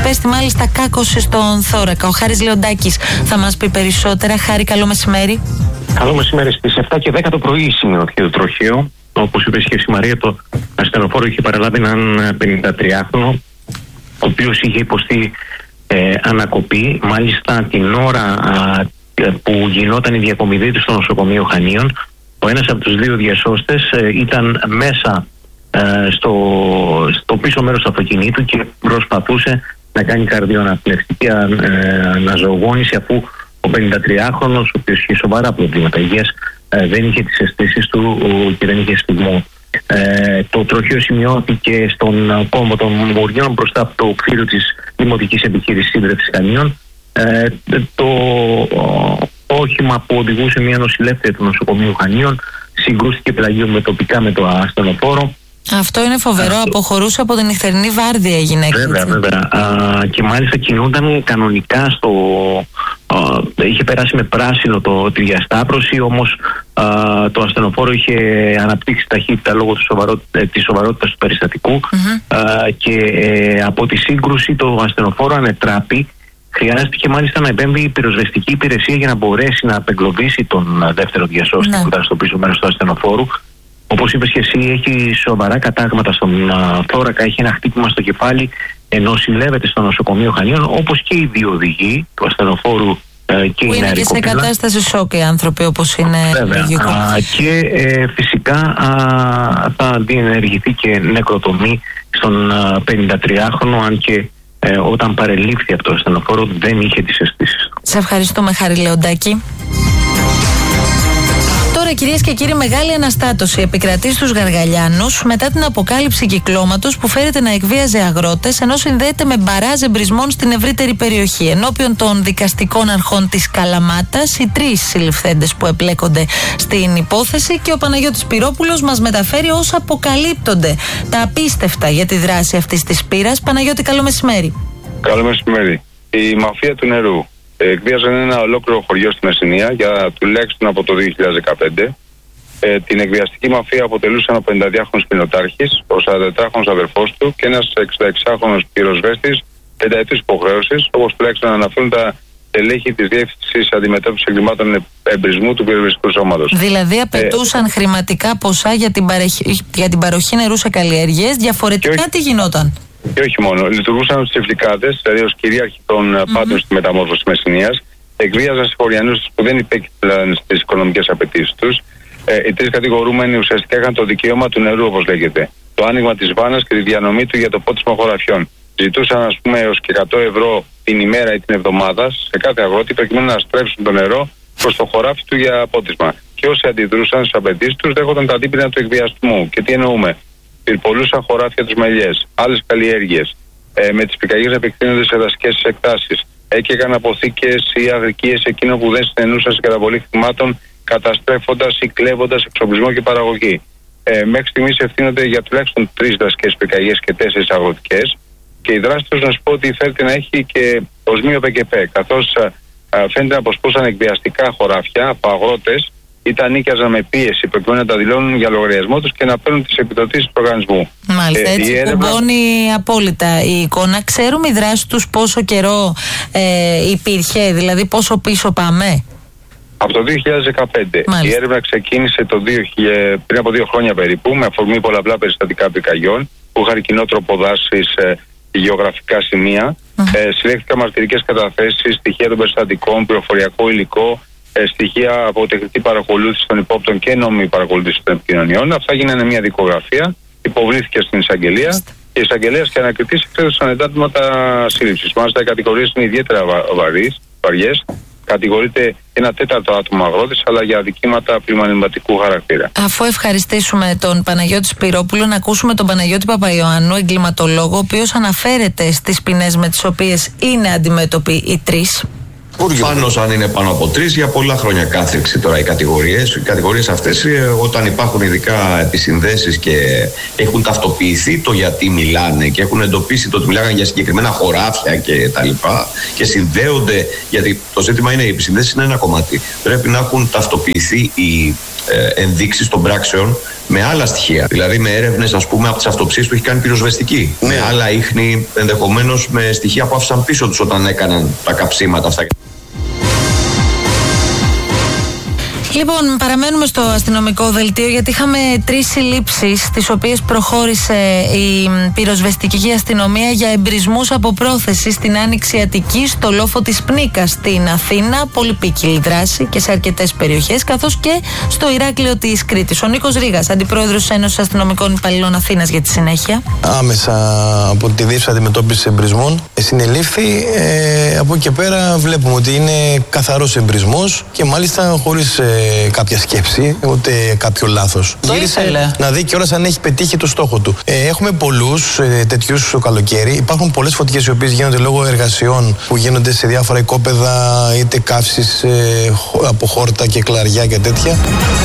υπέστη μάλιστα κάκωση στον θώρακα. Ο Χάρης Λεοντάκης θα μας πει περισσότερα. Χάρη, καλό μεσημέρι. Καλό μεσημέρι. Στις 7 και 10 το πρωί σημειώθηκε το τροχαίο. Όπως είπε και η Μαρία, το ασθενοφόρο είχε παραλάβει έναν 53χρονο, ο οποίος είχε υποστεί ανακοπή. Μάλιστα την ώρα που γινόταν η διακομιδή του στο νοσοκομείο Χανίων, ο ένας από τους δύο διασώστες ήταν μέσα στο πίσω μέρος του αυτοκινήτου και προσπαθούσε να κάνει καρδιοαναπνευστική αναζωογόνηση, αφού ο 53χρονος, ο οποίος είχε σοβαρά προβλήματα υγείας, δεν είχε τις αισθήσεις του και δεν είχε σφυγμό. Το τροχαίο σημειώθηκε στον κόμβο των Μουριών μπροστά από το κτίριο της Δημοτικής Επιχείρησης Σύντρευσης Χανίων. Το όχημα που οδηγούσε μια νοσηλεύτρια του νοσοκομείου Χανίων συγκρούστηκε τοπικά με το ασθενοφόρο. Αυτό είναι φοβερό. Αποχωρούσε από την νυχτερινή βάρδια η γυναίκα. Βέβαια. Και μάλιστα κινούνταν κανονικά είχε περάσει με πράσινο τη διασταύρωση, όμως το ασθενοφόρο είχε αναπτύξει ταχύτητα λόγω της σοβαρότητας του περιστατικού και από τη σύγκρουση το ασθενοφόρο ανετράπη. Χρειάστηκε μάλιστα να επέμβει η πυροσβεστική υπηρεσία για να μπορέσει να απεγκλωβίσει τον δεύτερο διασώστη που ήταν στο πίσω μέρος του ασθενοφόρου. Όπως είπες και εσύ, έχει σοβαρά κατάγματα στον θώρακα, έχει ένα χτύπημα στο κεφάλι, ενώ συλλεύεται στο νοσοκομείο Χανίων, όπως και οι δύο οδηγοί του ασθενοφόρου και που είναι και σε κατάσταση σοκ οι άνθρωποι, όπως είναι λογικό. Και φυσικά θα διενεργηθεί και νεκροτομή στον 53χρονο, αν και όταν παρελήφθη από το ασθενοφόρο δεν είχε τις αισθήσεις του. Σε ευχαριστούμε, Χάρη Λεοντάκη. Τώρα, κυρίες και κύριοι, μεγάλη αναστάτωση επικρατεί στους Γαργαλιάνους μετά την αποκάλυψη κυκλώματος που φέρεται να εκβίαζε αγρότες, ενώ συνδέεται με μπαράζ εμπρισμών στην ευρύτερη περιοχή. Ενώπιον των δικαστικών αρχών της Καλαμάτας, οι τρεις συλληφθέντες που επλέκονται στην υπόθεση, και ο Παναγιώτης Πυρόπουλος μας μεταφέρει όσα αποκαλύπτονται τα απίστευτα για τη δράση αυτής της πύρας. Παναγιώτη, καλό μεσημέρι. Καλό μεσημέρι. Η μαφία του νερού εκβίαζαν ένα ολόκληρο χωριό στη Μεσσηνία για τουλάχιστον από το 2015. Την εκβιαστική μαφία αποτελούσαν ο 52χρονος πινοτάρχης, ο 44χρονος αδερφός του και ένας 66χρονος πυροσβέστης πενταετούς υποχρέωσης, όπως τουλάχιστον αναφέρουν τα τελέχη της Διεύθυνσης Αντιμετώπισης Εγκλημάτων Εμπρισμού του Πυροσβεστικού Σώματος. Δηλαδή απαιτούσαν χρηματικά ποσά για την παροχή νερού σε καλλιέργειες. Διαφορετικά τι γινόταν? Και όχι μόνο. Λειτουργούσαν ως τσιφλικάδες, δηλαδή ως κυρίαρχοι των πάντων στη μεταμόρφωση της Μεσσηνίας. Εκβίαζαν συγχωριανούς που δεν υπέκυπταν στις οικονομικές απαιτήσεις τους. Οι τρεις κατηγορούμενοι ουσιαστικά είχαν το δικαίωμα του νερού, όπως λέγεται. Το άνοιγμα της βάνας και τη διανομή του για το πότισμα χωραφιών. Ζητούσαν, ας πούμε, έως και 100 ευρώ την ημέρα ή την εβδομάδα σε κάθε αγρότη, προκειμένου να στρέψουν το νερό προς το χωράφι του για πότισμα. Και όσοι αντιδρούσαν στις απαιτήσεις τους δέχονταν τα αντίπεινα του εκβιαστισμού. Και τι εννοούμε? Πυρπολούσαν χωράφια τους μελιές, άλλες καλλιέργειες, με τις πυρκαγιές να επεκτείνονται σε δασικές εκτάσεις. Έκαιγαν αποθήκες ή αγρικίες εκείνο που δεν συνενούσαν σε καταβολή χρημάτων, καταστρέφοντας ή κλέβοντας εξοπλισμό και παραγωγή. Μέχρι στιγμής ευθύνονται για τουλάχιστον 3 δασικές πυρκαγιές και 4 αγροτικές. Και η δράση τους, να σου πω ότι φέρεται να έχει και οσμίο ΠΚΠ, καθώς φαίνεται να αποσπούσαν εκβιαστικά χωράφια από αγρότες ή τα νίκιαζαν με πίεση προκειμένου να τα δηλώνουν για λογαριασμό τους και να παίρνουν τις επιδοτήσεις του οργανισμού. Μάλιστα, έτσι κουμπώνει απόλυτα η εικόνα. Ξέρουμε η δράση τους πόσο καιρό υπήρχε, δηλαδή πόσο πίσω πάμε? Από το 2015. Μάλιστα. Η έρευνα ξεκίνησε πριν από 2 χρόνια περίπου, με αφορμή πολλαπλά περιστατικά πυρκαγιών που είχαν κοινό τρόπο δάσης γεωγραφικά σημεία. Συλλέχθηκαν μαρτυρικές καταθέσεις, στοιχεία των περιστατικών, πληροφοριακό υλικό, στοιχεία από τεχνητή παρακολούθηση των υπόπτων και νόμιμη παρακολούθηση των επικοινωνιών. Αυτά γίνανε μια δικογραφία, υποβλήθηκε στην εισαγγελία και η εισαγγελέας και ανακριτής εξέδωσαν εντάλματα σύλληψης. Μάλιστα, οι κατηγορίες είναι ιδιαίτερα βαριές. Κατηγορείται 1/4 άτομο αγρότης, αλλά για αδικήματα πλημμανηματικού χαρακτήρα. Αφού ευχαριστήσουμε τον Παναγιώτη Σπυρόπουλο, να ακούσουμε τον Παναγιώτη Παπαϊωάννου, εγκληματολόγο, ο οποίος αναφέρεται στις ποινές με τις οποίες είναι αντιμέτωποι οι τρεις. Πάνω αν είναι πάνω από 3 για πολλά χρόνια κάθριξη τώρα οι κατηγορίες αυτές, όταν υπάρχουν ειδικά επισυνδέσεις και έχουν ταυτοποιηθεί το γιατί μιλάνε και έχουν εντοπίσει το ότι μιλάγανε για συγκεκριμένα χωράφια και τα λοιπά και συνδέονται, γιατί το ζήτημα είναι οι επισυνδέσεις είναι ένα κομμάτι. Πρέπει να έχουν ταυτοποιηθεί ενδείξεις των πράξεων με άλλα στοιχεία. Δηλαδή με έρευνες, ας πούμε, από τις αυτοψίες που έχει κάνει πυροσβεστική. Με άλλα ίχνη, ενδεχομένως με στοιχεία που άφησαν πίσω τους όταν έκαναν τα καψίματα αυτά. Λοιπόν, παραμένουμε στο αστυνομικό δελτίο, γιατί είχαμε 3 συλλήψεις, τις οποίες προχώρησε η πυροσβεστική αστυνομία για εμπρισμούς από πρόθεση στην Άνοιξη Αττικής, στο λόφο της Πνίκας στην Αθήνα. Πολυπίκυλη δράση και σε αρκετές περιοχές, καθώς και στο Ηράκλειο της Κρήτης. Ο Νίκος Ρήγας, αντιπρόεδρος της Ένωσης Αστυνομικών Υπαλλήλων Αθήνας, για τη συνέχεια. Άμεσα από τη Διεύθυνση Αντιμετώπισης Εμπρισμών συνελήφθη. Από εκεί και πέρα βλέπουμε ότι είναι καθαρός εμπρισμός και μάλιστα χωρίς κάποια σκέψη, ούτε κάποιο λάθος. Γύρισε να δει κιόλας αν έχει πετύχει το στόχο του. Έχουμε πολλούς τέτοιους το καλοκαίρι. Υπάρχουν πολλές φωτιές οι οποίες γίνονται λόγω εργασιών που γίνονται σε διάφορα οικόπεδα, είτε καύσεις από χόρτα και κλαριά και τέτοια.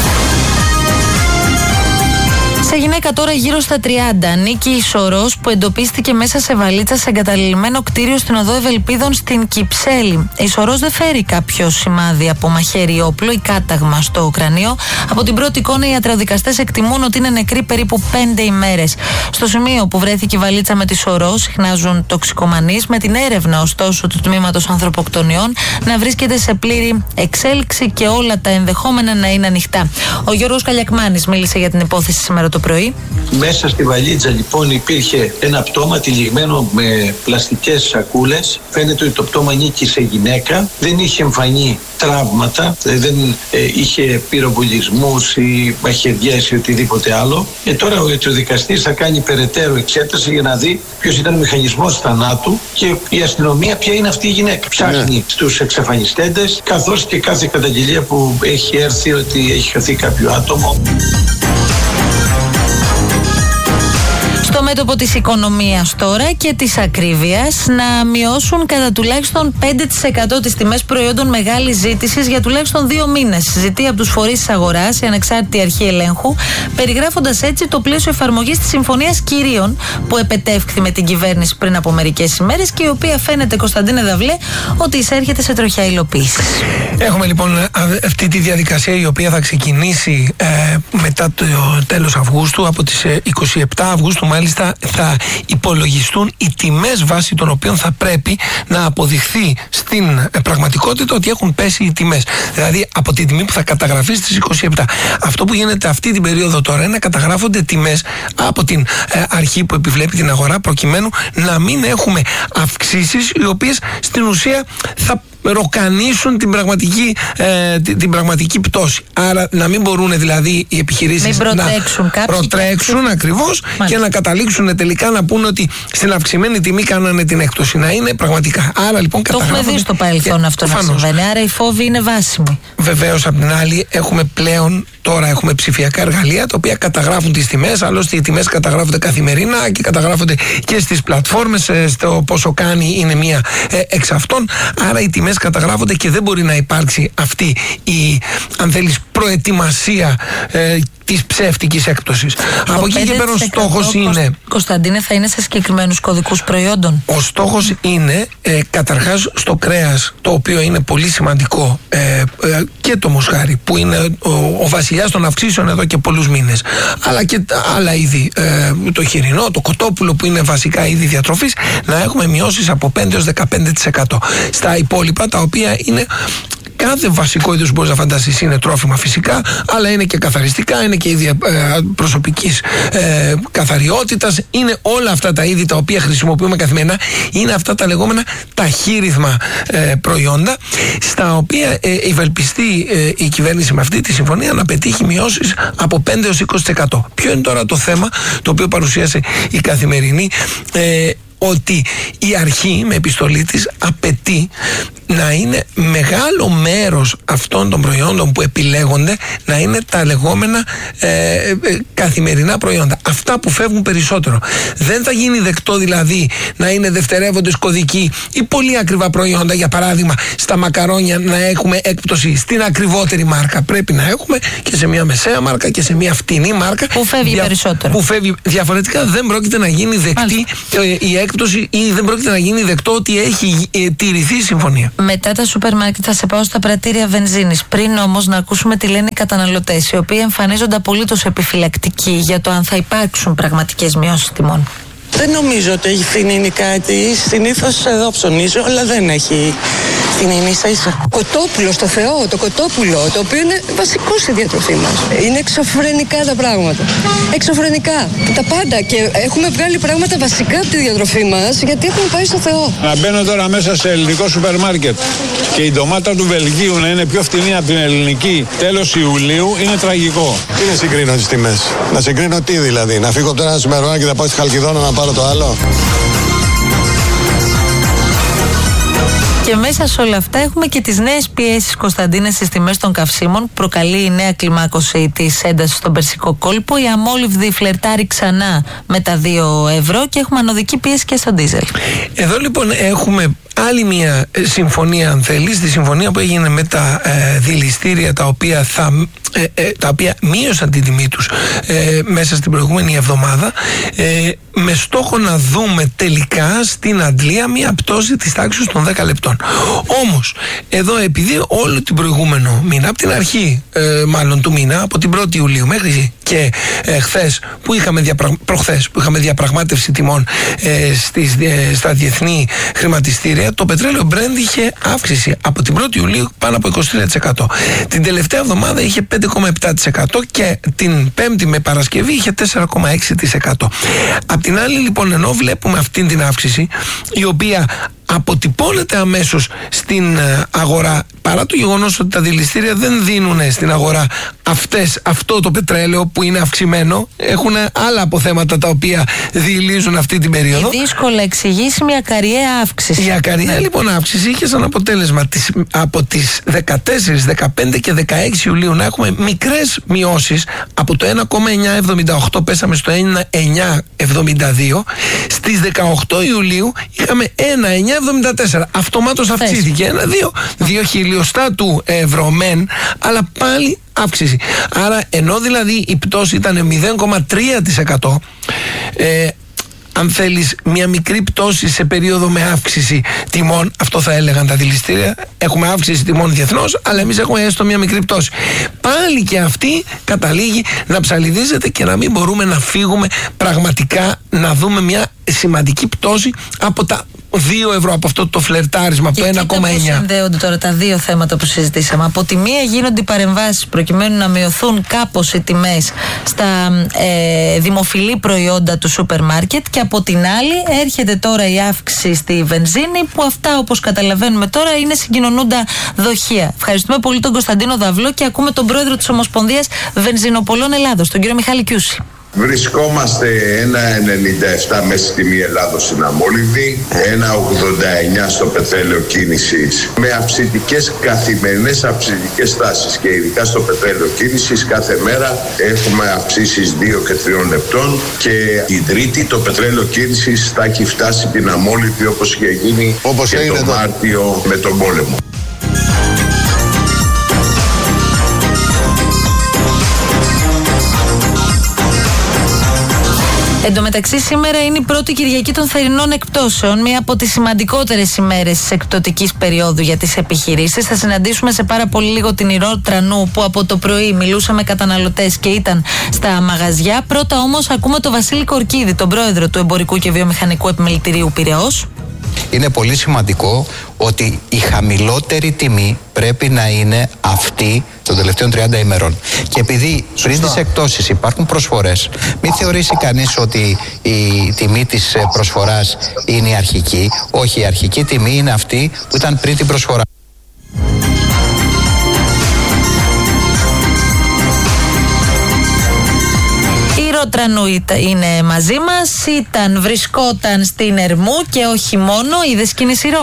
Σε γυναίκα τώρα γύρω στα 30, Νίκη Ισορός, που εντοπίστηκε μέσα σε βαλίτσα σε εγκαταλειμμένο κτίριο στην οδό Ευελπίδων στην Κυψέλη. Η Ισορός δεν φέρει κάποιο σημάδι από μαχαίρι ή όπλο ή κάταγμα στο κρανίο. Από την πρώτη εικόνα, οι ιατροδικαστές εκτιμούν ότι είναι νεκρή περίπου 5 ημέρες. Στο σημείο που βρέθηκε η βαλίτσα με τη Ισορός συχνάζουν τοξικομανείς, με την έρευνα ωστόσο του τμήματος ανθρωποκτονιών να βρίσκεται σε πλήρη εξέλιξη και όλα τα ενδεχόμενα να είναι ανοιχτά. Ο Γιώργος Καλιακμάνης μίλησε για την υπόθεση σήμερα το πρωί. Μέσα στη βαλίτσα λοιπόν υπήρχε ένα πτώμα τυλιγμένο με πλαστικές σακούλες. Φαίνεται ότι το πτώμα ανήκει σε γυναίκα. Δεν είχε εμφανή τραύματα, δεν είχε πυροβολισμούς ή μαχαιριές ή οτιδήποτε άλλο. Και τώρα ο ιατροδικαστής θα κάνει περαιτέρω εξέταση για να δει ποιος ήταν ο μηχανισμός θανάτου και η αστυνομία ποια είναι αυτή η γυναίκα. Ψάχνει στους εξαφανιστέντες, καθώς και κάθε καταγγελία που έχει έρθει ότι έχει χαθεί κάποιο άτομο. Στο μέτωπο της οικονομίας τώρα και της ακρίβειας, να μειώσουν κατά τουλάχιστον 5% τις τιμές προϊόντων μεγάλης ζήτησης για τουλάχιστον 2 μήνες. Ζητεί από τους φορείς της αγοράς η ανεξάρτητη αρχή ελέγχου, περιγράφοντας έτσι το πλαίσιο εφαρμογής της Συμφωνίας Κυρίων που επετεύχθη με την κυβέρνηση πριν από μερικές ημέρες και η οποία φαίνεται, Κωνσταντίνε Δαυλέ, ότι εισέρχεται σε τροχιά υλοποίηση. Έχουμε λοιπόν αυτή τη διαδικασία η οποία θα ξεκινήσει μετά το τέλος Αυγούστου. Από τις 27 Αυγούστου μάλιστα θα υπολογιστούν οι τιμές βάσει των οποίων θα πρέπει να αποδειχθεί στην πραγματικότητα ότι έχουν πέσει οι τιμές. Δηλαδή από τη τιμή που θα καταγραφεί στις 27. Αυτό που γίνεται αυτή την περίοδο τώρα είναι να καταγράφονται τιμές από την αρχή που επιβλέπει την αγορά, προκειμένου να μην έχουμε αυξήσεις οι οποίες στην ουσία θα ροκανίσουν την πραγματική πτώση. Άρα να μην μπορούν δηλαδή οι επιχειρήσεις να προτρέξουν ακριβώς και να καταλήξουν τελικά να πούνε ότι στην αυξημένη τιμή κάνανε την έκπτωση. Να είναι πραγματικά. Άρα λοιπόν το έχουμε δει στο παρελθόν αυτό να συμβαίνει. Άρα οι φόβοι είναι βάσιμοι. Βεβαίως, απ' την άλλη έχουμε πλέον τώρα έχουμε ψηφιακά εργαλεία τα οποία καταγράφουν τις τιμές. Άλλωστε οι τιμές καταγράφονται καθημερινά και καταγράφονται και στις πλατφόρμες. Στο πόσο κάνει είναι μία εξ αυτών. Άρα οι τιμές καταγράφονται και δεν μπορεί να υπάρξει αυτή η, αν θέλεις, προετοιμασία της ψεύτικης έκπτωσης. Από εκεί και πέρα ο στόχος είναι... Κωνσταντίνε, θα είναι σε συγκεκριμένους κωδικούς προϊόντων. Ο στόχος είναι καταρχάς στο κρέας, το οποίο είναι πολύ σημαντικό, και το μοσχάρι που είναι ο βασιλιάς των αυξήσεων εδώ και πολλούς μήνες, αλλά και άλλα είδη, το χοιρινό, το κοτόπουλο που είναι βασικά είδη διατροφής, να έχουμε μειώσεις από 5 έως 15%. Στα υπόλοιπα, τα οποία είναι κάθε βασικό είδος που μπορείς να φανταστείς, είναι τρόφιμα φυσικά, αλλά είναι και καθαριστικά, είναι και είδη προσωπικής καθαριότητας, είναι όλα αυτά τα είδη τα οποία χρησιμοποιούμε καθημερινά, είναι αυτά τα λεγόμενα ταχύρυθμα προϊόντα, στα οποία ευελπιστεί η κυβέρνηση με αυτή τη συμφωνία να πετύχει μειώσεις από 5 έως 20%. Ποιο είναι τώρα το θέμα το οποίο παρουσίασε η Καθημερινή? Ότι η αρχή με επιστολή της απαιτεί να είναι μεγάλο μέρος αυτών των προϊόντων που επιλέγονται να είναι τα λεγόμενα καθημερινά προϊόντα. Αυτά που φεύγουν περισσότερο. Δεν θα γίνει δεκτό δηλαδή να είναι δευτερεύοντες κωδικοί ή πολύ ακριβά προϊόντα. Για παράδειγμα, στα μακαρόνια να έχουμε έκπτωση στην ακριβότερη μάρκα. Πρέπει να έχουμε και σε μια μεσαία μάρκα και σε μια φτηνή μάρκα. Που φεύγει περισσότερο. Που φεύγει διαφορετικά. Δεν πρόκειται να γίνει δεκτή η έκπτωση έκπτωση ή δεν πρόκειται να γίνει δεκτό ότι έχει τηρηθεί η συμφωνία. Μετά τα σούπερ μάρκετ θα σε πάω στα πρατήρια βενζίνης. Πριν όμως να ακούσουμε τι λένε οι καταναλωτές, οι οποίοι εμφανίζονται απολύτως επιφυλακτικοί για το αν θα υπάρξουν πραγματικές μειώσεις τιμών. Δεν νομίζω ότι έχει φθηνίνει κάτι. Συνήθως εδώ ψωνίζω, αλλά δεν έχει φθηνίνει ίσα-ίσα. Κοτόπουλο, στο Θεό, το κοτόπουλο, το οποίο είναι βασικό στη διατροφή μας. Είναι εξωφρενικά τα πράγματα. Εξωφρενικά. Τα πάντα. Και έχουμε βγάλει πράγματα βασικά από τη διατροφή μας, γιατί έχουμε πάει στο Θεό. Να μπαίνω τώρα μέσα σε ελληνικό σούπερ μάρκετ και η ντομάτα του Βελγίου να είναι πιο φτηνή από την ελληνική τέλος Ιουλίου είναι τραγικό. Τι να συγκρίνω τις τιμές? Να συγκρίνω τι δηλαδή? Να φύγω από το ένα σημερινό και θα πάω στη Χαλκιδόνα να πάρω το άλλο? Και μέσα σε όλα αυτά έχουμε και τις νέες πιέσεις, Κωνσταντίνε, στις τιμές των καυσίμων που προκαλεί η νέα κλιμάκωση της έντασης στον Περσικό κόλπο. Η αμόλυβδη φλερτάρει ξανά με τα 2 ευρώ και έχουμε ανωδική πίεση και στο ντίζελ. Εδώ λοιπόν έχουμε άλλη μια συμφωνία, αν θέλεις, τη συμφωνία που έγινε με τα δηληστήρια τα οποία μείωσαν την τιμή τους μέσα στην προηγούμενη εβδομάδα, με στόχο να δούμε τελικά στην αντλία μια πτώση της τάξης των 10 λεπτών. Όμως εδώ, επειδή όλο την προηγούμενο μήνα, από την αρχή μάλλον του μήνα, από την 1η Ιουλίου μέχρι και προχθές που είχαμε διαπραγμάτευση τιμών στα διεθνή χρηματιστήρια, το πετρέλαιο Brent είχε αύξηση από την 1η Ιουλίου πάνω από 23%. Την τελευταία εβδομάδα είχε 5,7% και την Πέμπτη με Παρασκευή είχε 4,6%. Απ' την άλλη λοιπόν, ενώ βλέπουμε αυτή την αύξηση, η οποία αποτυπώνεται αμέσως στην αγορά, παρά το γεγονός ότι τα δηληστήρια δεν δίνουν στην αγορά αυτό το πετρέλαιο που είναι αυξημένο, έχουν άλλα αποθέματα τα οποία διηλίζουν αυτή την περίοδο. Η δύσκολα εξηγήσιμη ακαριαία αύξηση. Η ακαριαία λοιπόν αύξηση είχε σαν αποτέλεσμα από τις 14, 15 και 16 Ιουλίου να έχουμε μικρές μειώσεις. Από το 1,978 πέσαμε στο 1,972. Στις 18 Ιουλίου είχαμε 1,974. Αυτομάτως αυξήθηκε 2 χιλιοστά του ευρώ μεν, αλλά πάλι αύξηση. Άρα ενώ δηλαδή η πτώση ήταν 0,3%, αν θέλεις μια μικρή πτώση σε περίοδο με αύξηση τιμών, αυτό θα έλεγαν τα δηληστήρια, έχουμε αύξηση τιμών διεθνώς, αλλά εμείς έχουμε έστω μια μικρή πτώση. Πάλι και αυτή καταλήγει να ψαλιδίζεται και να μην μπορούμε να φύγουμε πραγματικά, να δούμε μια σημαντική πτώση από τα 2 ευρώ, από αυτό το φλερτάρισμα, από το 1,9. Πώς συνδέονται τώρα τα δύο θέματα που συζητήσαμε? Από τη μία γίνονται οι παρεμβάσεις προκειμένου να μειωθούν κάπως οι τιμές στα δημοφιλή προϊόντα του σούπερ μάρκετ, και από την άλλη έρχεται τώρα η αύξηση στη βενζίνη, που αυτά, όπως καταλαβαίνουμε τώρα, είναι συγκοινωνούντα δοχεία. Ευχαριστούμε πολύ τον Κωνσταντίνο Δαυλό και ακούμε τον πρόεδρο της Ομοσπονδίας Βενζινοπολών Ελλάδος, τον κύριο Μιχάλη Κιούση. Βρισκόμαστε 1,97 μέση τιμή Ελλάδος στην αμόλυβδη, 1,89 στο πετρέλαιο κίνησης, με καθημερινές αυξητικές τάσεις, και ειδικά στο πετρέλαιο κίνησης κάθε μέρα έχουμε αυξήσεις 2 και 3 λεπτών, και την Τρίτη το πετρέλαιο κίνησης θα έχει φτάσει την αμόλυβδη όπως είχε γίνει και το Μάρτιο με τον πόλεμο. Εν τω μεταξύ, σήμερα είναι η πρώτη Κυριακή των θερινών εκπτώσεων, μία από τις σημαντικότερες ημέρες της εκπτωτικής περίοδου για τις επιχειρήσεις. Θα συναντήσουμε σε πάρα πολύ λίγο την Ηρώ Τρανού, που από το πρωί μιλούσε με καταναλωτές και ήταν στα μαγαζιά. Πρώτα όμως ακούμε τον Βασίλη Κορκίδη, τον πρόεδρο του Εμπορικού και Βιομηχανικού Επιμελητηρίου Πειραιώς. Είναι πολύ σημαντικό ότι η χαμηλότερη τιμή πρέπει να είναι αυτή των τελευταίων 30 ημερών. Και επειδή πριν τις εκπτώσεις υπάρχουν προσφορές, μην θεωρήσει κανείς ότι η τιμή της προσφοράς είναι η αρχική. Όχι, η αρχική τιμή είναι αυτή που ήταν πριν την προσφορά. Η Τρανού είναι μαζί μας, βρισκόταν στην Ερμού και όχι μόνο. Είδες κίνηση Ρο?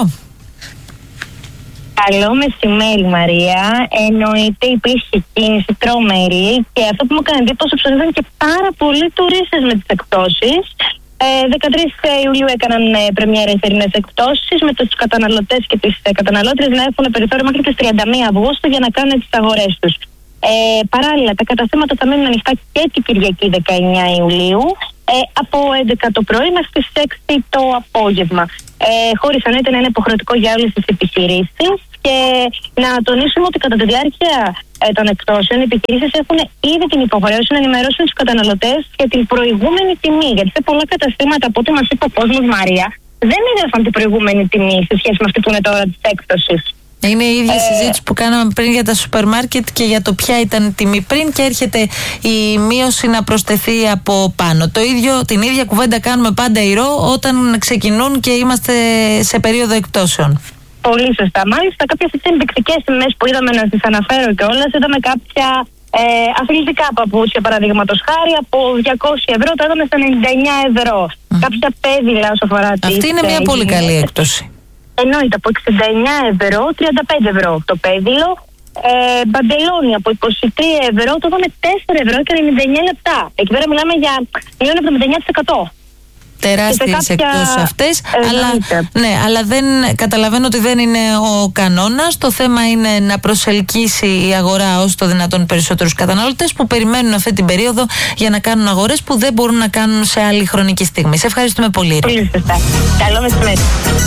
Καλό μεσημέρι, Μαρία. Εννοείται υπήρχε κίνηση τρομερή, και αυτό που μου έκανε εντύπωση, ψωνίζαν και πάρα πολλοί τουρίστες με τις εκπτώσεις. 13 Ιουλίου έκαναν πρεμιέρα οι θερινές εκπτώσεις, με τους καταναλωτές και τις καταναλώτριες να έχουν περιθώριο μέχρι τις 31 Αυγούστου για να κάνουν τις αγορές τους. Παράλληλα, τα καταστήματα θα μείνουν ανοιχτά και την Κυριακή 19 Ιουλίου από 11 το πρωί μέχρι τις 6 το απόγευμα. Χωρίς εννοείται να είναι υποχρεωτικό για όλες τις επιχειρήσεις. Και να τονίσουμε ότι κατά τη διάρκεια των εκπτώσεων, οι επιχειρήσεις έχουν ήδη την υποχρέωση να ενημερώσουν τους καταναλωτές για την προηγούμενη τιμή. Γιατί σε πολλά καταστήματα, από ό,τι μας είπε ο κόσμος, Μαρία, δεν έγραφαν την προηγούμενη τιμή σε σχέση με αυτή που είναι τώρα της έκπτωσης. Είναι η ίδια συζήτηση που κάναμε πριν για τα σούπερ μάρκετ και για το ποια ήταν η τιμή πριν και έρχεται η μείωση να προσθεθεί από πάνω. Την ίδια κουβέντα κάνουμε πάντα ηρώ όταν ξεκινούν και είμαστε σε περίοδο εκπτώσεων. Πολύ σωστά. Μάλιστα, κάποιες ενδεικτικές τιμές που είδαμε, να τις αναφέρω κιόλας, είδαμε κάποια αθλητικά παπούτσια, παραδείγματος χάρη, από 200 ευρώ το είδαμε στα 99 ευρώ. Κάποια πέδιλα όσο αφορά τις. Αυτή είναι μια πολύ καλή έκπτωση. Εννοείται, από 69 ευρώ, 35 ευρώ το πέδιλο. Μπαντελόνι από 23 ευρώ, το είδαμε 4 ευρώ και 99 λεπτά. Εκεί πέρα μιλάμε για μείον 79%. Τεράστιες εκτός αυτές, αλλά δεν καταλαβαίνω ότι δεν είναι ο κανόνας. Το θέμα είναι να προσελκύσει η αγορά όσο το δυνατόν περισσότερους καταναλωτές που περιμένουν αυτή την περίοδο για να κάνουν αγορές που δεν μπορούν να κάνουν σε άλλη χρονική στιγμή. Σε ευχαριστούμε πολύ. Πολύ σωστά. Καλό μεσημέρι.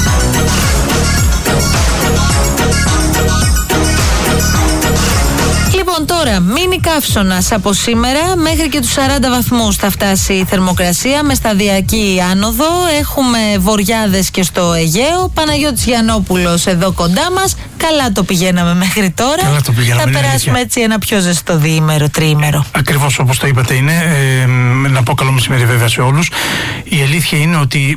Λοιπόν, τώρα, μίνι καύσωνας από σήμερα μέχρι και τους 40 βαθμούς θα φτάσει η θερμοκρασία με σταδιακή άνοδο. Έχουμε βοριάδες και στο Αιγαίο. Παναγιώτης Γιαννόπουλος εδώ κοντά μας. Καλά το πηγαίναμε μέχρι τώρα. Καλά το πηγαίναμε. Θα περάσουμε έτσι ένα πιο ζεστό διήμερο, τριήμερο. Ακριβώς όπως το είπατε είναι. Να πω καλό μεσημέρι βέβαια σε όλους. Η αλήθεια είναι ότι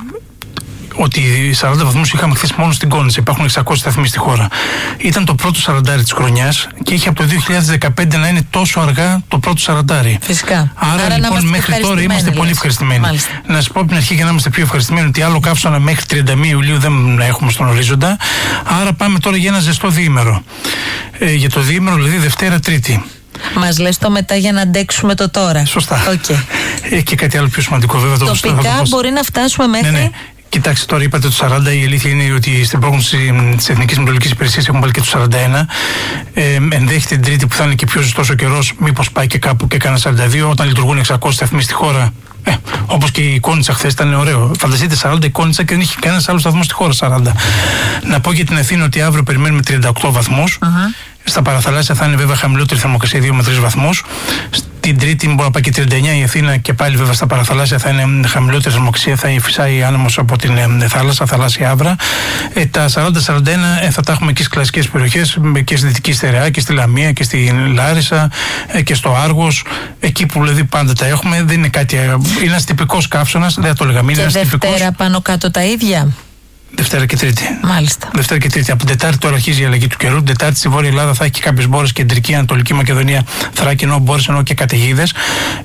40 βαθμούς είχαμε χθες μόνο στην Κόνιτσα. Υπάρχουν 600 σταθμοί στη χώρα. Ήταν το πρώτο 40 της χρονιάς και είχε από το 2015 να είναι τόσο αργά το πρώτο 40. Φυσικά. Άρα λοιπόν μέχρι τώρα είμαστε πολύ ευχαριστημένοι. Μάλιστα. Να σας πω από την αρχή για να είμαστε πιο ευχαριστημένοι ότι άλλο καύσωνα μέχρι 31 Ιουλίου δεν έχουμε στον ορίζοντα. Άρα πάμε τώρα για ένα ζεστό διήμερο. Για το διήμερο δηλαδή Δευτέρα Τρίτη. Μας λες το μετά για να αντέξουμε το τώρα. Σωστά. Okay. Και κάτι άλλο πιο σημαντικό βέβαια. Τοπικά μπορεί να φτάσουμε μέχρι. Ναι. Κοιτάξτε, τώρα είπατε το 40, η αλήθεια είναι ότι στην πρόγνωση της Εθνικής Μετεωρολογικής Υπηρεσίας έχουμε βάλει και το 41. Ενδέχεται την Τρίτη που θα είναι και πιο ζεστός ο καιρός, μήπως πάει και κάπου και κάνα 42, όταν λειτουργούν 600 σταθμοί στη χώρα. Όπως και η Κόνιτσα χθες ήταν ωραίο. Φανταστείτε 40 η Κόνιτσα και δεν είχε κανένας άλλος σταθμός στη χώρα 40. Να πω για την Αθήνα ότι αύριο περιμένουμε 38 βαθμούς. Στα παραθαλάσσια θα είναι βέβαια χαμηλότερη θερμοκρασία 2 με 3 βαθμούς. Την Τρίτη μπορεί να πάει και 39 η Αθήνα και πάλι βέβαια στα παραθαλάσσια θα είναι χαμηλότερη θερμοκρασία, θα φυσάει άνεμος από την θάλασσα, θαλάσσια άβρα. Τα 40-41 θα τα έχουμε και στις κλασικές περιοχές, και στη Δυτική Στερεά και στη Λαμία και στη Λάρισα και στο Άργος. Εκεί που δηλαδή πάντα τα έχουμε, δεν είναι κάτι. Είναι ένας τυπικός καύσωνας, δεν θα το λέγαμε. Και Δευτέρα πάνω κάτω τα ίδια. Δευτέρα και Τρίτη. Μάλιστα. Δευτέρα και Τρίτη. Από την Τετάρτη τώρα αρχίζει η αλλαγή του καιρού. Την Τετάρτη στη Βόρεια Ελλάδα θα έχει και κάποιες μπόρες, Κεντρική, Ανατολική Μακεδονία, Θράκη, ενώ μπόρες ενώ και καταιγίδες.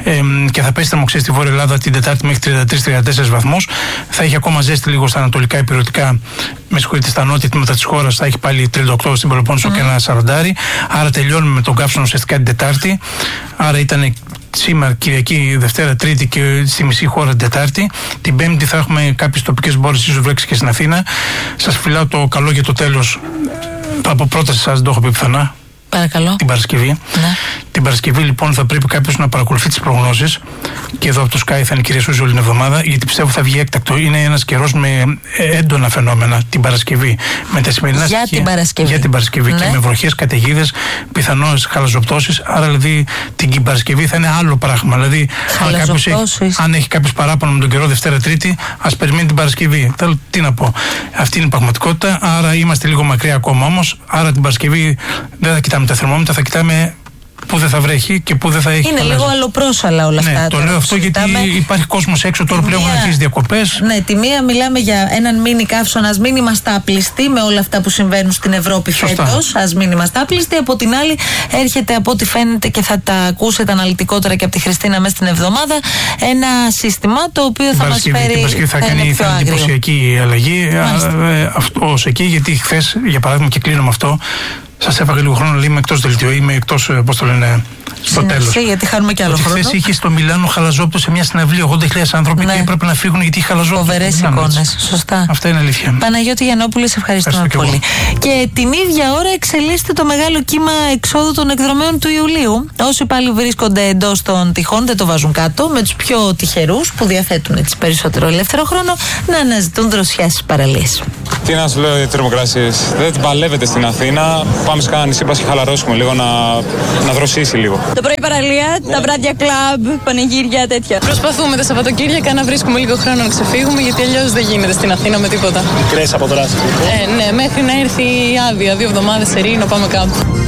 Και θα πέσει θερμοκρασία στη Βόρεια Ελλάδα την Τετάρτη μέχρι 33-34 βαθμούς. Θα έχει ακόμα ζέστη λίγο στα ανατολικά υπηρετικά. Με συγχωρείτε, στα νότια τμήματα της χώρας θα έχει πάλι 38 στην Πελοπόννησο και ένα 40. Άρα τελειώνουμε με τον καύσωνο ουσιαστικά την Τετάρτη. Άρα ήταν σήμερα, Κυριακή, Δευτέρα, Τρίτη και στη μισή χώρα την Τετάρτη. Την Πέμπτη θα έχουμε κάποιες τοπικές μπόρες, ίσως βρέξει και στην Αθήνα. Σας φιλάω το καλό για το τέλος. Από πρόταση σας, δεν το έχω πει πιθανά. Παρακαλώ. Την Παρασκευή. Ναι. Την Παρασκευή λοιπόν θα πρέπει κάποιος να παρακολουθεί τις προγνώσεις και εδώ από το Sky θα είναι κυρία Σούζη όλη την εβδομάδα, γιατί πιστεύω θα βγει έκτακτο. Είναι ένας καιρός με έντονα φαινόμενα την Παρασκευή. Με τα σημερινά για στοιχεία. Την Παρασκευή. Για την Παρασκευή. Ναι. Και με βροχές, καταιγίδες, πιθανές χαλαζοπτώσεις. Άρα δηλαδή την Παρασκευή θα είναι άλλο πράγμα. Δηλαδή αν έχει κάποιος παράπονο με τον καιρό Δευτέρα Τρίτη, ας περιμένει την Παρασκευή. Τι να πω. Αυτή είναι η πραγματικότητα. Άρα είμαστε λίγο μακριά ακόμα όμως. Άρα την Παρασκευή δεν θα κοιτάμε τα θερμόμετρα, θα κοιτάμε που δεν θα βρέχει και που δεν θα έχει. Είναι λίγο αλλοπρόσαλα όλα αυτά. Ναι, το λέω αυτό γιατί υπάρχει κόσμος έξω τώρα πλέον να αρχίσει διακοπές. Ναι, τη μία μιλάμε για έναν μίνι καύσωνα, ας μην είμαστε άπλιστοι με όλα αυτά που συμβαίνουν στην Ευρώπη φέτος. Ας μην είμαστε άπλιστοι. Από την άλλη, έρχεται από ό,τι φαίνεται και θα τα ακούσετε αναλυτικότερα και από τη Χριστίνα μέσα στην εβδομάδα, ένα σύστημα το οποίο θα μας φέρει. Την Παρασκευή θα κάνει εντυπωσιακή αλλαγή. Αυτό εκεί, γιατί χθες, για παράδειγμα, και κλείνω με αυτό. Σας έφαγα λίγο χρόνο, αλλά είμαι εκτός δελτίου, είμαι εκτός, πώς το λένε, στο τέλος. Γιατί χάνουμε και άλλο χρόνο. Χθες είχε στο Μιλάνο χαλαζόπτωτο σε μια συναυλία 80.000 άνθρωποι και έπρεπε να φύγουν γιατί είχε χαλαζόπτωτο. Φοβερές εικόνες, σωστά. Αυτά είναι αλήθεια. Παναγιώτη Γιαννόπουλε, σε ευχαριστούμε πολύ. Και την ίδια ώρα εξελίσσεται το μεγάλο κύμα εξόδου των εκδρομέων του Ιουλίου. Όσοι πάλι βρίσκονται εντός των τυχών δεν το βάζουν κάτω, με τους πιο τυχερούς που διαθέτουν έτσι περισσότερο ελεύθερο χρόνο να αναζητούν δροσιά στις παραλίες. Τι να σου λέω για τρομοκρασίες. Δεν την παλεύετε στην Αθήνα. Πάμε σε κάνα νησί, πας και χαλαρώσουμε λίγο, να δροσίσει λίγο. Το πρωί παραλία, τα βράδια κλαμπ, πανηγύρια, τέτοια. Προσπαθούμε τα Σαββατοκύριακα να βρίσκουμε λίγο χρόνο να ξεφύγουμε, γιατί αλλιώς δεν γίνεται στην Αθήνα με τίποτα. Μικρές αποδράσεις. Ναι, μέχρι να έρθει η άδεια, 2 εβδομάδες σε Ρήνο, πάμε κάπου.